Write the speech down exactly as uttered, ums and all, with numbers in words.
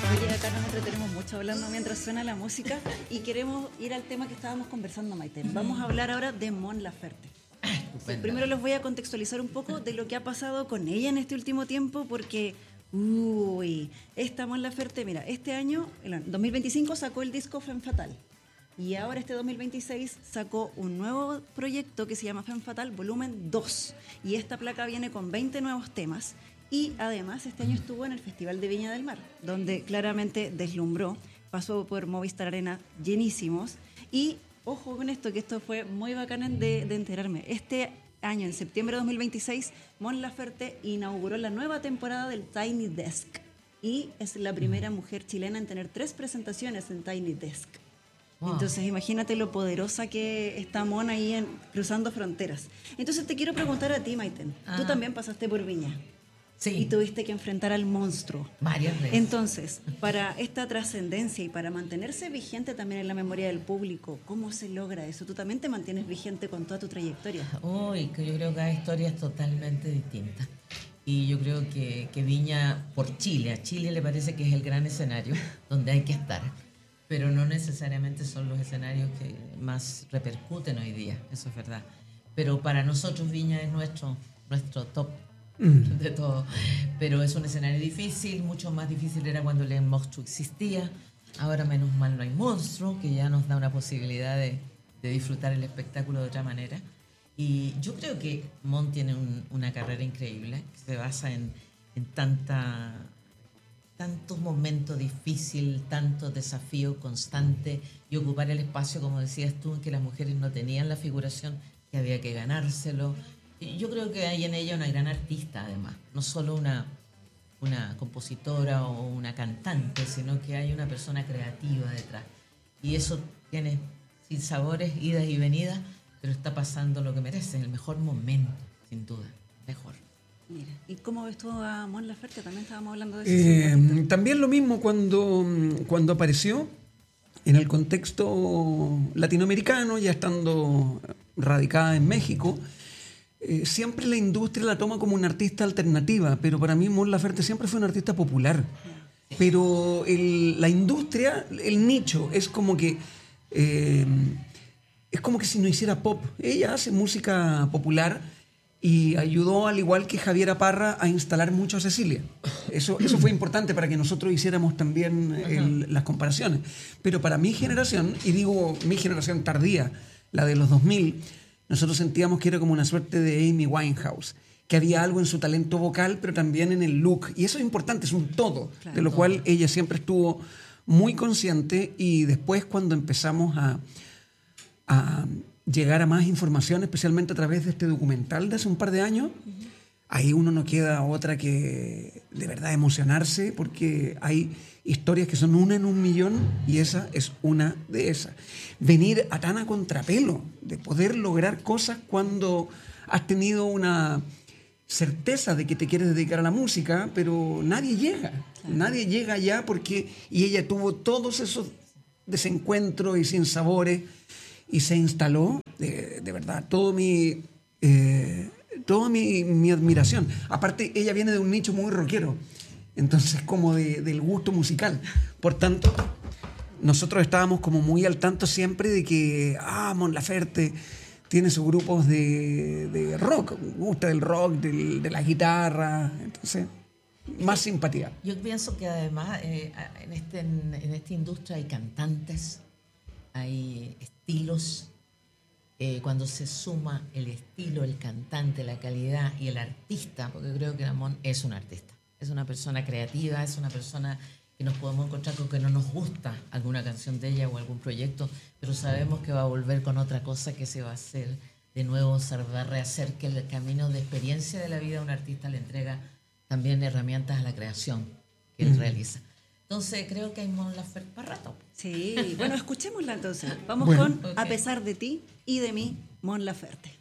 Oye, acá nos entretenemos mucho hablando mientras suena la música y queremos ir al tema que estábamos conversando, Maite. Vamos a hablar ahora de Mon Laferte. Sí, primero les voy a contextualizar un poco de lo que ha pasado con ella en este último tiempo, porque, uy, esta Mon Laferte, mira, este año, en dos mil veinticinco, sacó el disco Femme Fatale. Y ahora este dos mil veintiséis sacó un nuevo proyecto que se llama Femme Fatale Volumen dos. Y esta placa viene con veinte nuevos temas. Y además este año estuvo en el Festival de Viña del Mar, donde claramente deslumbró, pasó por Movistar Arena llenísimos. Y ojo con esto, que esto fue muy bacán de, de enterarme. Este año, en septiembre de dos mil veintiséis, Mon Laferte inauguró la nueva temporada del Tiny Desk. Y es la primera mujer chilena en tener tres presentaciones en Tiny Desk. Wow. Entonces imagínate lo poderosa que está Mon ahí en, cruzando fronteras. Entonces te quiero preguntar a ti, Maiten. Ah. Tú también pasaste por Viña. Sí. Y tuviste que enfrentar al monstruo. Varias veces. Entonces, para esta trascendencia y para mantenerse vigente también en la memoria del público, ¿cómo se logra eso? ¿Tú también te mantienes vigente con toda tu trayectoria? Uy, que yo creo que cada historia es totalmente distinta. Y yo creo que, que Viña, por Chile, a Chile le parece que es el gran escenario donde hay que estar. Pero no necesariamente son los escenarios que más repercuten hoy día, eso es verdad. Pero para nosotros Viña es nuestro, nuestro top de todo, pero es un escenario difícil, mucho más difícil era cuando el monstruo existía. Ahora menos mal no hay monstruo, que ya nos da una posibilidad de, de disfrutar el espectáculo de otra manera. Y yo creo que Mon tiene un, una carrera increíble, que se basa en, en tanta, tantos momentos difíciles, tanto desafío constante y ocupar el espacio, como decías tú, en que las mujeres no tenían la figuración, que había que ganárselo. Yo creo que hay en ella una gran artista, además, no solo una, una compositora o una cantante, sino que hay una persona creativa detrás. Y eso tiene sin sabores, idas y venidas, pero está pasando lo que merece, en el mejor momento, sin duda, mejor. Mira, ¿y cómo ves tú a Mon Laferte? También estábamos hablando de eso. Eh, también lo mismo cuando, cuando apareció en el contexto latinoamericano, ya estando radicada en México. Eh, siempre la industria la toma como una artista alternativa, pero para mí Mon Laferte siempre fue una artista popular. Pero el, la industria, el nicho, es como que eh, es como que si no hiciera pop. Ella hace música popular y ayudó, al igual que Javiera Parra, a instalar mucho a Cecilia. Eso, eso fue importante para que nosotros hiciéramos también el, las comparaciones. Pero para mi generación, y digo mi generación tardía, la de los dos mil, nosotros sentíamos que era como una suerte de Amy Winehouse, que había algo en su talento vocal, pero también en el look. Y eso es importante, es un todo, claro, de lo todo. Cual ella siempre estuvo muy consciente. Y después, cuando empezamos a, a llegar a más información, especialmente a través de este documental de hace un par de años, uh-huh. ahí uno no queda otra que de verdad emocionarse, porque hay historias que son una en un millón y esa es una de esas. Venir a tan a contrapelo, de poder lograr cosas cuando has tenido una certeza de que te quieres dedicar a la música, pero nadie llega, claro. nadie llega allá porque, y ella tuvo todos esos desencuentros y sinsabores y se instaló, de, de verdad, todo mi, eh, toda mi, mi admiración. Aparte, ella viene de un nicho muy rockero, entonces como de, del gusto musical. Por tanto, nosotros estábamos como muy al tanto siempre de que, ah, Mon Laferte tiene sus grupos de, de rock, gusta del rock, del, de la guitarra, entonces más simpatía. Yo pienso que además eh, en, este, en, en esta industria hay cantantes, hay estilos. Eh, cuando se suma el estilo, el cantante, la calidad y el artista, porque creo que Mon es un artista, es una persona creativa, es una persona que nos podemos encontrar con que no nos gusta alguna canción de ella o algún proyecto, pero sabemos que va a volver con otra cosa que se va a hacer de nuevo, se va a rehacer, que el camino de experiencia de la vida de un artista le entrega también herramientas a la creación que él mm. realiza. Entonces creo que hay Mon Laferte para rato. Sí, bueno, escuchémosla entonces. Vamos bueno. con okay. A pesar de ti y de mí, Mon Laferte.